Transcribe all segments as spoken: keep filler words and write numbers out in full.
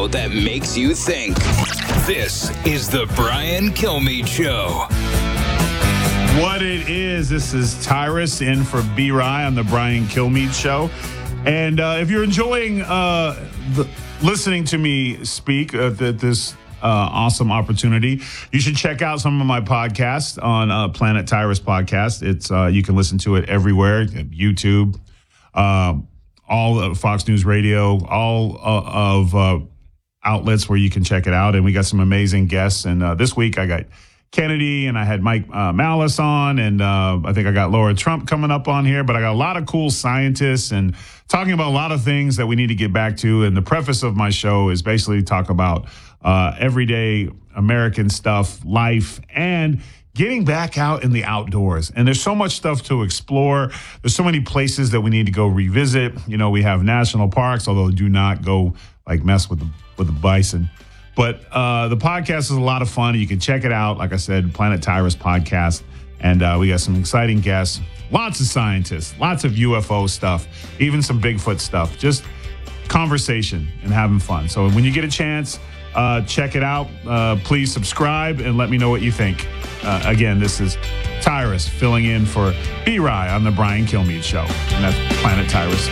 show that makes you think. This is the Brian Kilmeade Show. What it is, this is Tyrus in for B-Rye on the Brian Kilmeade Show. And uh, if you're enjoying uh, the, listening to me speak at uh, this uh, awesome opportunity, you should check out some of my podcasts on uh, Planet Tyrus Podcast. It's uh, you can listen to it everywhere, YouTube, uh, all of Fox News Radio, all uh, of uh, outlets where you can check it out. And we got some amazing guests. And uh, this week I got Kennedy, and I had Mike uh, Malice on, and uh, I think I got Laura Trump coming up on here, but I got a lot of cool scientists and talking about a lot of things that we need to get back to. And the preface of my show is basically talk about uh, everyday American stuff, life, and getting back out in the outdoors. And there's so much stuff to explore. There's so many places that we need to go revisit. You know, we have national parks, although do not go like mess with the with the bison. But uh, the podcast is a lot of fun. You can check it out. Like I said, Planet Tyrus Podcast. And uh, we got some exciting guests, lots of scientists, lots of U F O stuff, even some Bigfoot stuff. Just conversation and having fun. So when you get a chance, uh, check it out. Uh, please subscribe and let me know what you think. Uh, again, this is Tyrus filling in for B-Rye on the Brian Kilmeade Show. And that's Planet Tyrus.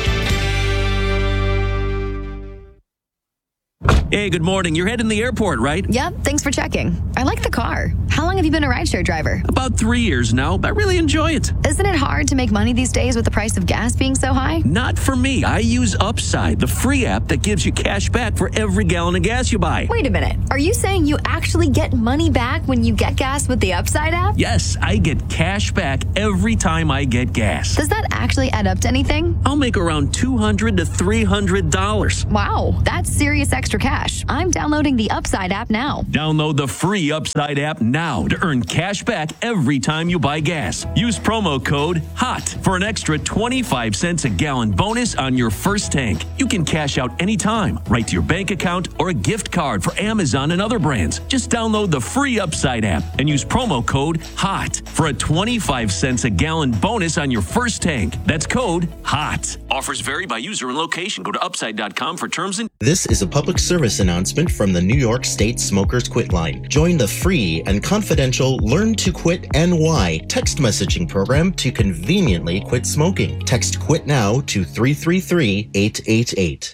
Hey, good morning. You're heading to the airport, right? Yep, thanks for checking. I like the car. How long have you been a rideshare driver? About three years now. I really enjoy it. Isn't it hard to make money these days with the price of gas being so high? Not for me. I use Upside, the free app that gives you cash back for every gallon of gas you buy. Wait a minute. Are you saying you actually get money back when you get gas with the Upside app? Yes, I get cash back every time I get gas. Does that actually add up to anything? I'll make around two hundred to three hundred dollars. Wow, that's serious extra cash. I'm downloading the Upside app now. Download the free Upside app now to earn cash back every time you buy gas. Use promo code HOT for an extra twenty-five cents a gallon bonus on your first tank. You can cash out anytime, right to your bank account or a gift card for Amazon and other brands. Just download the free Upside app and use promo code HOT for a twenty-five cents a gallon bonus on your first tank. That's code HOT. Offers vary by user and location. Go to upside dot com for terms and... This is a public service announcement from the New York State Smokers Quit Line. Join the free and confidential Learn to Quit N Y text messaging program to conveniently quit smoking. Text QUIT NOW to three three three, eight eight eight.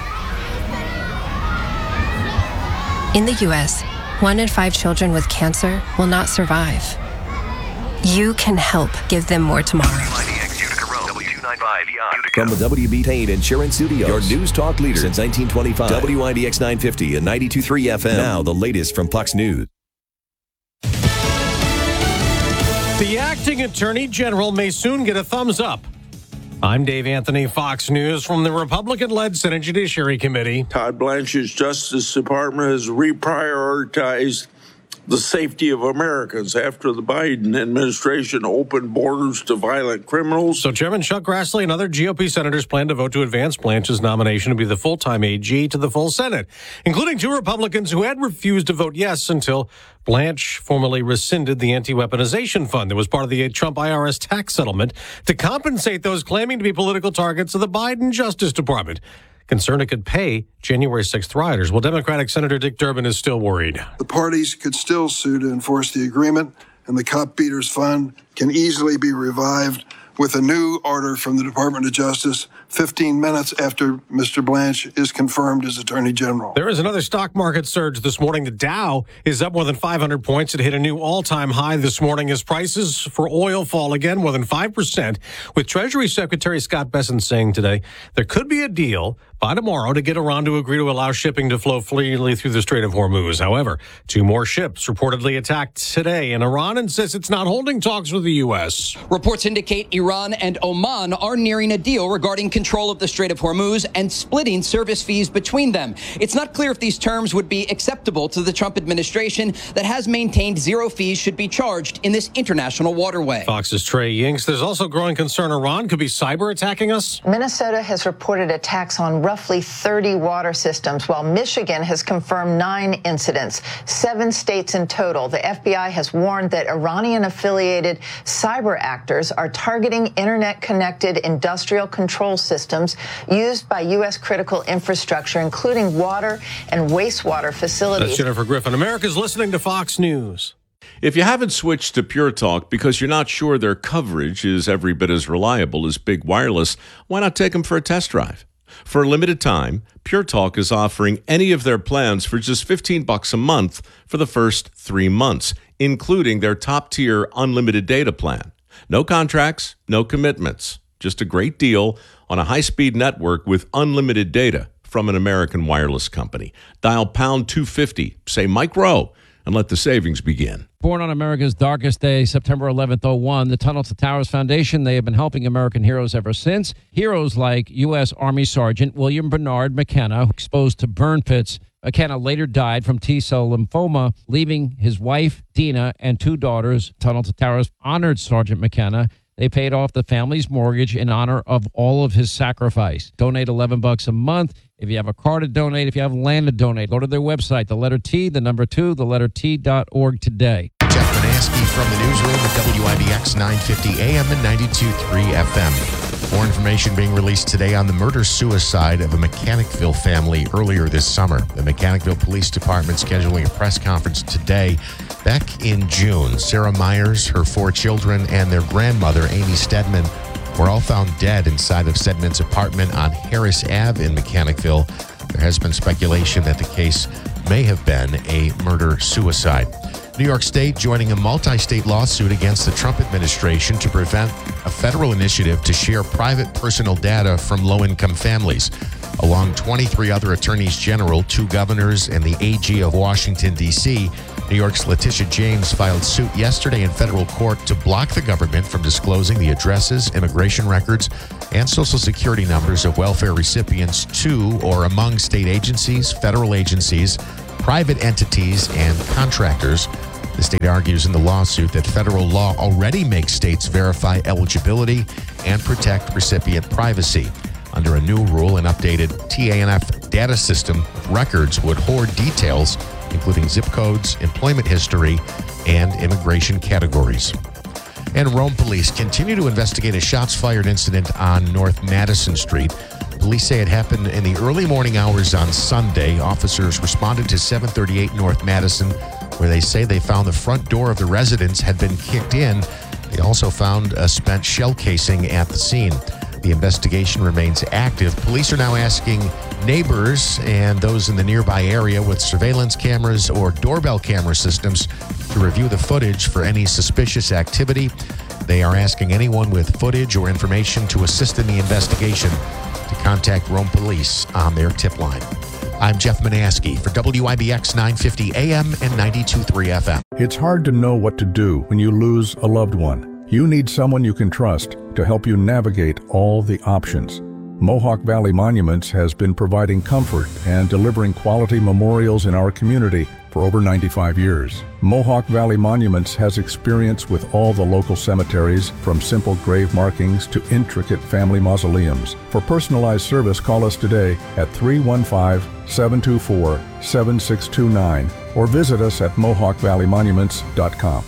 In the U S, one in five children with cancer will not survive. You can help give them more tomorrow. From the W B Tain Insurance Studios, your news talk leader since nineteen twenty-five. W I D X nine fifty and ninety-two point three F M. Now the latest from Fox News. The acting attorney general may soon get a thumbs up. I'm Dave Anthony, Fox News, from the Republican-led Senate Judiciary Committee. Todd Blanchard's Justice Department has reprioritized the safety of Americans after the Biden administration opened borders to violent criminals. So Chairman Chuck Grassley and other G O P senators plan to vote to advance Blanche's nomination to be the full-time A G to the full Senate, including two Republicans who had refused to vote yes until Blanche formally rescinded the anti-weaponization fund that was part of the Trump I R S tax settlement to compensate those claiming to be political targets of the Biden Justice Department. Concerned it could pay January sixth rioters. Well, Democratic Senator Dick Durbin is still worried. The parties could still sue to enforce the agreement, and the Cop Beaters Fund can easily be revived with a new order from the Department of Justice fifteen minutes after Mister Blanche is confirmed as Attorney General. There is another stock market surge this morning. The Dow is up more than five hundred points. It hit a new all-time high this morning as prices for oil fall again more than five percent, with Treasury Secretary Scott Bessent saying today there could be a deal by tomorrow to get Iran to agree to allow shipping to flow freely through the Strait of Hormuz. However, two more ships reportedly attacked today, and Iran insists it's not holding talks with the U S. Reports indicate Iran and Oman are nearing a deal regarding control of the Strait of Hormuz and splitting service fees between them. It's not clear if these terms would be acceptable to the Trump administration that has maintained zero fees should be charged in this international waterway. Fox's Trey Yingst. There's also growing concern Iran could be cyber attacking us. Minnesota has reported attacks on roughly thirty water systems, while Michigan has confirmed nine incidents, seven states in total. The F B I has warned that Iranian-affiliated cyber actors are targeting internet-connected industrial control systems used by U S critical infrastructure, including water and wastewater facilities. That's Jennifer Griffin. America's listening to Fox News. If you haven't switched to Pure Talk because you're not sure their coverage is every bit as reliable as Big Wireless, why not take them for a test drive? For a limited time, Pure Talk is offering any of their plans for just fifteen bucks a month for the first three months, including their top-tier unlimited data plan. No contracts, no commitments, just a great deal on a high-speed network with unlimited data from an American wireless company. Dial pound two fifty, say Mike Rowe, and let the savings begin. Born on America's darkest day, September eleventh, oh one, the Tunnel to Towers Foundation, they have been helping American heroes ever since. Heroes like U S. Army Sergeant William Bernard McKenna, exposed to burn pits. McKenna later died from T-cell lymphoma, leaving his wife, Dina, and two daughters. Tunnel to Towers honored Sergeant McKenna. They paid off the family's mortgage in honor of all of his sacrifice. Donate eleven bucks a month. If you have a car to donate, if you have land to donate, go to their website, the letter T, the number two, the letter T dot org today. Jeff Manaski from the newsroom at W I B X nine fifty A M and ninety-two point three F M. More information being released today on the murder-suicide of a Mechanicville family earlier this summer. The Mechanicville Police Department scheduling a press conference today. Back in June, Sarah Myers, her four children, and their grandmother, Amy Stedman, were all found dead inside of Stedman's apartment on Harris Avenue in Mechanicville. There has been speculation that the case may have been a murder-suicide. New York State joining a multi-state lawsuit against the Trump administration to prevent a federal initiative to share private personal data from low-income families. Along twenty-three other attorneys general, two governors, and the A G of Washington, D C, New York's Letitia James filed suit yesterday in federal court to block the government from disclosing the addresses, immigration records, and Social Security numbers of welfare recipients to or among state agencies, federal agencies, private entities, and contractors. The state argues in the lawsuit that federal law already makes states verify eligibility and protect recipient privacy. Under a new rule, an updated T A N F data system of records would hoard details, including zip codes, employment history, and immigration categories. And Rome police continue to investigate a shots-fired incident on North Madison Street. Police say it happened in the early morning hours on Sunday. Officers responded to seven thirty-eight North Madison, where they say they found the front door of the residence had been kicked in. They also found a spent shell casing at the scene. The investigation remains active. Police are now asking neighbors and those in the nearby area with surveillance cameras or doorbell camera systems to review the footage for any suspicious activity. They are asking anyone with footage or information to assist in the investigation to contact Rome Police on their tip line. I'm Jeff Manaski for W I B X nine fifty A M and ninety-two point three F M. It's hard to know what to do when you lose a loved one. You need someone you can trust to help you navigate all the options. Mohawk Valley Monuments has been providing comfort and delivering quality memorials in our community for over ninety-five years. Mohawk Valley Monuments has experience with all the local cemeteries, from simple grave markings to intricate family mausoleums. For personalized service, call us today at three one five, seven two four, seven six two nine or visit us at mohawk valley monuments dot com.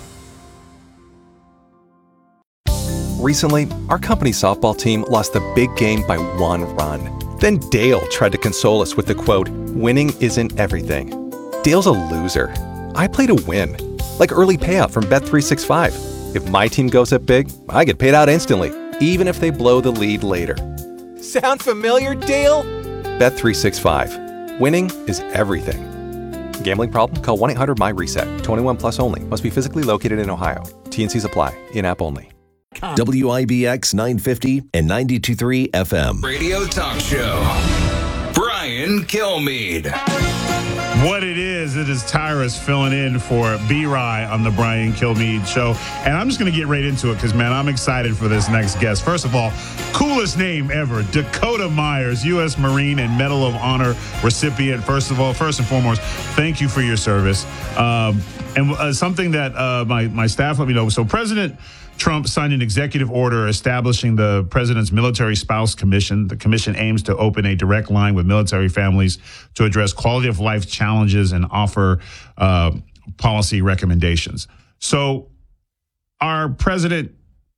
Recently, our company softball team lost the big game by one run. Then Dale tried to console us with the quote, "Winning isn't everything." Dale's a loser. I play to win, like early payout from Bet three sixty-five. If my team goes up big, I get paid out instantly, even if they blow the lead later. Sound familiar, Dale? Bet three sixty-five. Winning is everything. Gambling problem? Call one eight hundred M Y reset. twenty-one plus only. Must be physically located in Ohio. T and Cs apply. In-app only. W I B X nine fifty and ninety-two point three F M. Radio talk show. Brian Kilmeade. What it is, it is Tyrus filling in for B-Rye on the Brian Kilmeade Show. And I'm just going to get right into it because, man, I'm excited for this next guest. First of all, coolest name ever, Dakota Myers, U S Marine and Medal of Honor recipient. First of all, first and foremost, thank you for your service. Um, and uh, something that uh, my, my staff let me know. So President Trump signed an executive order establishing the president's Military Spouse Commission. The commission aims to open a direct line with military families to address quality of life challenges and offer uh, policy recommendations. So our president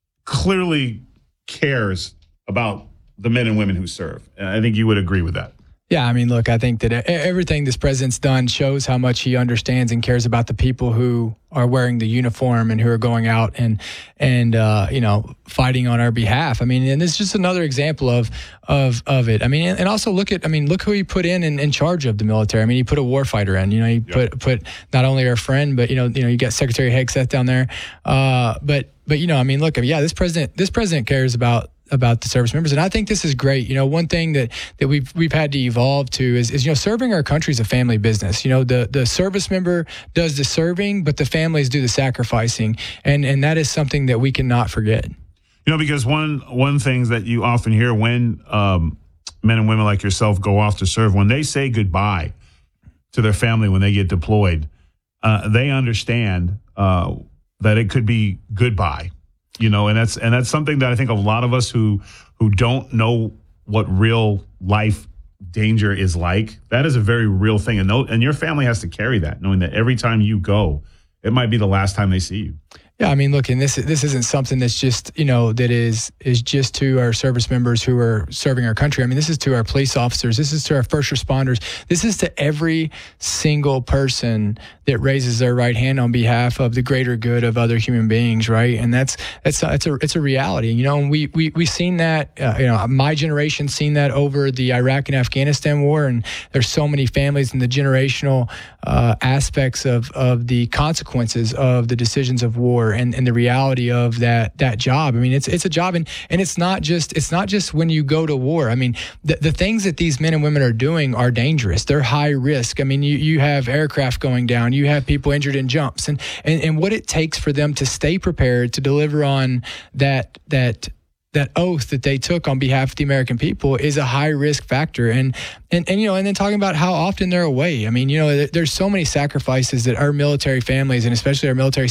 clearly cares about the men and women who serve. And I think you would agree with that. Yeah, I mean, look, I think that everything this president's done shows how much he understands and cares about the people who are wearing the uniform and who are going out and, and uh, you know, fighting on our behalf. I mean, and this is just another example of of of it. I mean, and also look at, I mean, look who he put in, in in charge of the military. I mean, he put a warfighter in. You know, he yep. put put not only our friend, but you know, you know, you got Secretary Hegseth down there. Uh, but but you know, I mean, look, yeah, this president this president cares about. about the service members. And I think this is great. You know, one thing that, that we've we've had to evolve to is, is, you know, serving our country is a family business. You know, the, the service member does the serving, but the families do the sacrificing. And and that is something that we cannot forget. You know, because one one thing that you often hear when um, men and women like yourself go off to serve, when they say goodbye to their family when they get deployed, uh, they understand uh, that it could be goodbye. You know, and that's and that's something that I think a lot of us who who don't know what real life danger is like, that is a very real thing. And no, and your family has to carry that, knowing that every time you go, it might be the last time they see you. Yeah, I mean, look, and this this isn't something that's just, you know, that is is just to our service members who are serving our country. I mean, this is to our police officers. This is to our first responders. This is to every single person that raises their right hand on behalf of the greater good of other human beings, right? And that's that's it's a it's a reality. You know, and we we we seen that. Uh, you know, my generation's seen that over the Iraq and Afghanistan war, and there's so many families and the generational uh, aspects of of the consequences of the decisions of war. And, and the reality of that that job. I mean, it's it's a job, and, and it's not just it's not just when you go to war. I mean, the, the things that these men and women are doing are dangerous. They're high risk. I mean, you, you have aircraft going down, you have people injured in jumps, and, and and what it takes for them to stay prepared to deliver on that that. that oath that they took on behalf of the American people is a high risk factor. And, and, and, you know, and then talking about how often they're away. I mean, you know, there's so many sacrifices that our military families and especially our military